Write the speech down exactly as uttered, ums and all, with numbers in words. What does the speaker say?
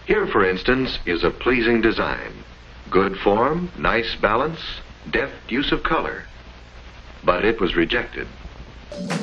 Here, for instance, is a pleasing design. Good form, nice balance, deft use of color. But it was rejected.